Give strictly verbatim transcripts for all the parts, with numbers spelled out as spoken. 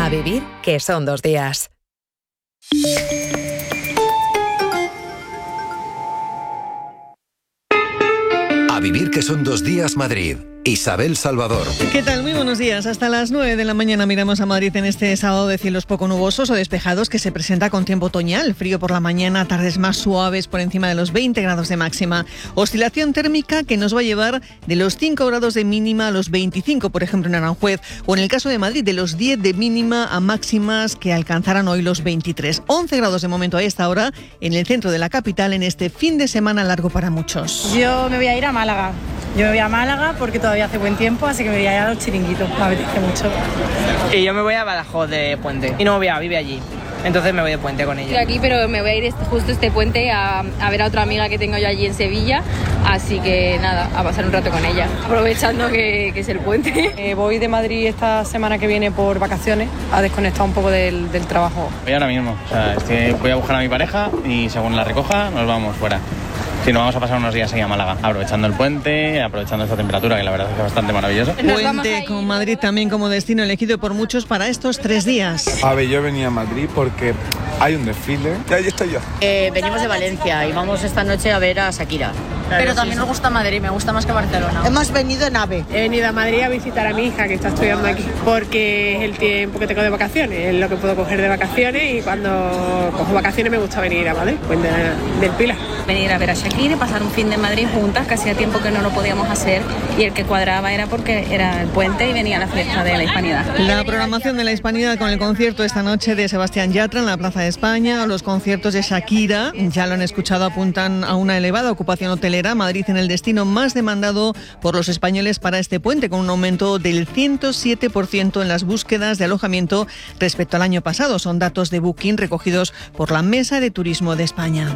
A vivir que son dos días. A vivir que son dos días Madrid. Isabel Salvador. ¿Qué tal? Muy buenos días. Hasta las nueve de la mañana miramos a Madrid en este sábado de cielos poco nubosos o despejados que se presenta con tiempo otoñal. Frío por la mañana, tardes más suaves por encima de los veinte grados de máxima. Oscilación térmica que nos va a llevar de los cinco grados de mínima a los veinticinco, por ejemplo en Aranjuez, o en el caso de Madrid de los diez de mínima a máximas que alcanzarán hoy los veintitrés. once grados de momento a esta hora en el centro de la capital en este fin de semana largo para muchos. Yo me voy a ir a Málaga. Yo me voy a Málaga porque todavía hace buen tiempo, así que me voy a ir a los chiringuitos, me apetece mucho. Y yo me voy a Badajoz de puente. Mi novia vive allí, entonces me voy de puente con ella. Estoy aquí, pero me voy a ir este, justo este puente a, a ver a otra amiga que tengo yo allí en Sevilla, así que nada, a pasar un rato con ella, aprovechando que, que es el puente. Eh, voy de Madrid esta semana que viene por vacaciones, a desconectar un poco del, del trabajo. Voy ahora mismo, o sea, es que voy a buscar a mi pareja y según la recoja nos vamos fuera. Sí, nos vamos a pasar unos días ahí a Málaga, aprovechando el puente, aprovechando esta temperatura que la verdad es que es bastante maravillosa. Puente con Madrid también como destino elegido por muchos para estos tres días. A ver, yo venía a Madrid porque hay un desfile y ahí estoy yo. Eh, venimos de Valencia y vamos esta noche a ver a Shakira. Claro, pero también sí, nos gusta Madrid, me gusta más que Barcelona. Hemos venido en AVE. He venido a Madrid a visitar a mi hija que está estudiando aquí, porque es el tiempo que tengo de vacaciones, es lo que puedo coger de vacaciones y cuando cojo vacaciones me gusta venir a Madrid, pues de, del Pilar. Venir a ver a Shakira y pasar un fin de Madrid juntas, que hacía tiempo que no lo podíamos hacer y el que cuadraba era porque era el puente y venía la fiesta de la Hispanidad. La programación de la Hispanidad con el concierto esta noche de Sebastián Yatra en la Plaza de España, los conciertos de Shakira, ya lo han escuchado, apuntan a una elevada ocupación hotelera. Madrid en el destino más demandado por los españoles para este puente, con un aumento del ciento siete por ciento en las búsquedas de alojamiento respecto al año pasado. Son datos de Booking recogidos por la Mesa de Turismo de España.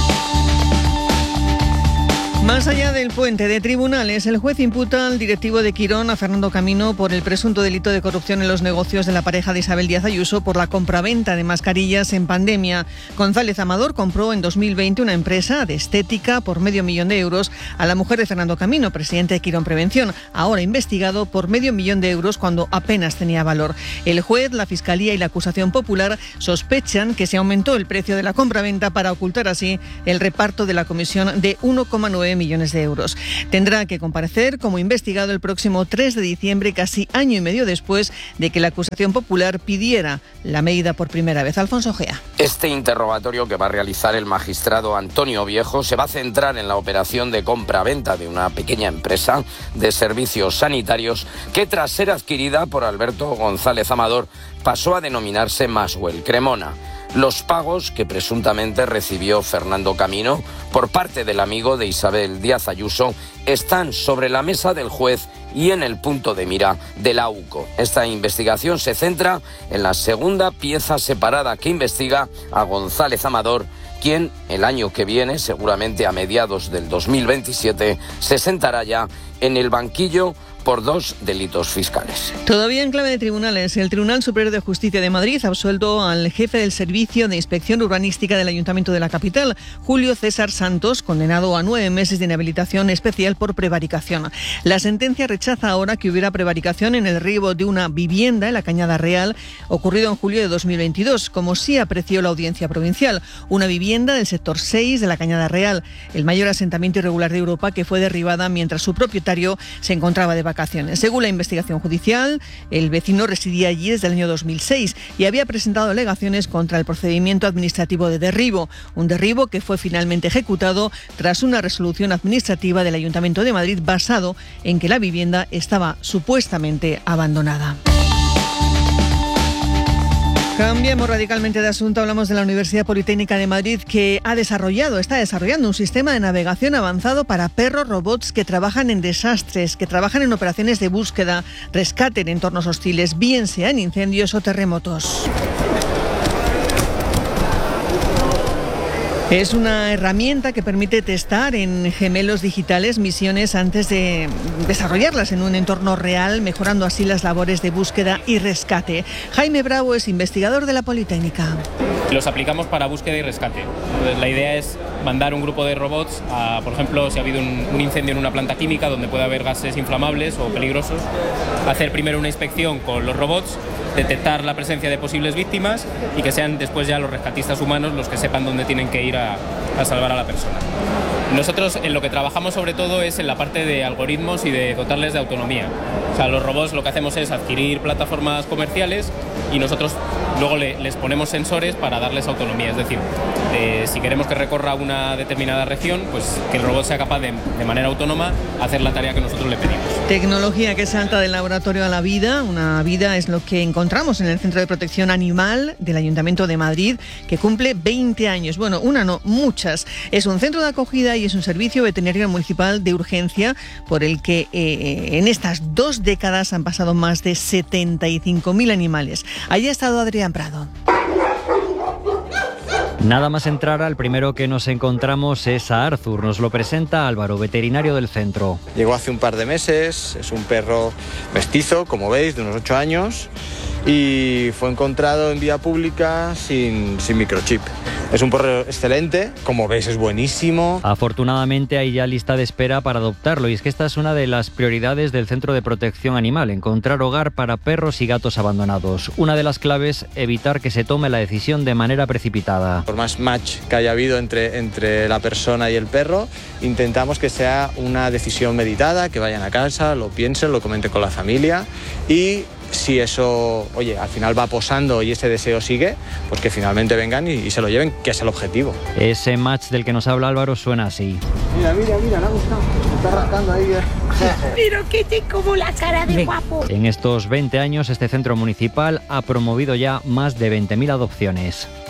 Más allá del puente de tribunales, el juez imputa al directivo de Quirón, a Fernando Camino, por el presunto delito de corrupción en los negocios de la pareja de Isabel Díaz Ayuso por la compraventa de mascarillas en pandemia. González Amador compró en dos mil veinte una empresa de estética por medio millón de euros a la mujer de Fernando Camino, presidente de Quirón Prevención, ahora investigado por medio millón de euros cuando apenas tenía valor. El juez, la Fiscalía y la acusación popular sospechan que se aumentó el precio de la compraventa para ocultar así el reparto de la comisión de uno coma nueve millones de euros. Tendrá que comparecer como investigado el próximo tres de diciembre, casi año y medio después de que la acusación popular pidiera la medida por primera vez. Alfonso Gea. Este interrogatorio que va a realizar el magistrado Antonio Viejo se va a centrar en la operación de compra-venta de una pequeña empresa de servicios sanitarios que, tras ser adquirida por Alberto González Amador, pasó a denominarse Maswell Cremona. Los pagos que presuntamente recibió Fernando Camino por parte del amigo de Isabel Díaz Ayuso están sobre la mesa del juez y en el punto de mira de la U C O. Esta investigación se centra en la segunda pieza separada que investiga a González Amador, quien el año que viene, seguramente a mediados del dos mil veintisiete, se sentará ya en el banquillo por dos delitos fiscales. Todavía en clave de tribunales, el Tribunal Superior de Justicia de Madrid ha absuelto al jefe del Servicio de Inspección Urbanística del Ayuntamiento de la capital, Julio César Santos, condenado a nueve meses de inhabilitación especial por prevaricación. La sentencia rechaza ahora que hubiera prevaricación en el derribo de una vivienda en la Cañada Real, ocurrido en julio de dos mil veintidós, como sí apreció la Audiencia Provincial. Una vivienda del sector seis de la Cañada Real, el mayor asentamiento irregular de Europa, que fue derribada mientras su propietario se encontraba de vacaciones. Según la investigación judicial, el vecino residía allí desde el año dos mil seis y había presentado alegaciones contra el procedimiento administrativo de derribo, un derribo que fue finalmente ejecutado tras una resolución administrativa del Ayuntamiento de Madrid basado en que la vivienda estaba supuestamente abandonada. Cambiamos radicalmente de asunto. Hablamos de la Universidad Politécnica de Madrid, que ha desarrollado, está desarrollando un sistema de navegación avanzado para perros robots que trabajan en desastres, que trabajan en operaciones de búsqueda, rescate en entornos hostiles, bien sean incendios o terremotos. Es una herramienta que permite testar en gemelos digitales misiones antes de desarrollarlas en un entorno real, mejorando así las labores de búsqueda y rescate. Jaime Bravo es investigador de la Politécnica. Los aplicamos para búsqueda y rescate. Entonces, la idea es mandar un grupo de robots a, por ejemplo, si ha habido un, un incendio en una planta química donde puede haber gases inflamables o peligrosos, hacer primero una inspección con los robots, detectar la presencia de posibles víctimas y que sean después ya los rescatistas humanos los que sepan dónde tienen que ir a, a salvar a la persona. Nosotros en lo que trabajamos sobre todo es en la parte de algoritmos y de dotarles de autonomía. O sea, los robots lo que hacemos es adquirir plataformas comerciales y nosotros luego le, les ponemos sensores para darles autonomía. Es decir, eh, si queremos que recorra una determinada región, pues que el robot sea capaz de, de manera autónoma hacer la tarea que nosotros le pedimos. Tecnología que salta del laboratorio a la vida. Una vida es lo que encontramos en el Centro de Protección Animal del Ayuntamiento de Madrid, que cumple veinte años. Bueno, una no, muchas. Es un centro de acogida y es un servicio veterinario municipal de urgencia por el que eh, en estas dos décadas han pasado más de setenta y cinco mil animales. Allí ha estado Adrián Prado. Nada más entrar, al primero que nos encontramos es a Arthur. Nos lo presenta Álvaro, veterinario del centro. Llegó hace un par de meses, es un perro mestizo, como veis, de unos ocho años, y fue encontrado en vía pública sin, sin microchip. Es un perro excelente, como veis es buenísimo. Afortunadamente hay ya lista de espera para adoptarlo, y es que esta es una de las prioridades del Centro de Protección Animal, encontrar hogar para perros y gatos abandonados. Una de las claves, evitar que se tome la decisión de manera precipitada. Por más match que haya habido entre, entre la persona y el perro, intentamos que sea una decisión meditada, que vayan a casa, lo piensen, lo comenten con la familia, y si eso, oye, al final va posando y ese deseo sigue, pues que finalmente vengan y, y se lo lleven, que es el objetivo. Ese match del que nos habla Álvaro suena así. Mira, mira, mira, le ha gustado. Me está rascando ahí. Pero que te como la cara de guapo. En estos veinte años, este centro municipal ha promovido ya más de veinte mil adopciones.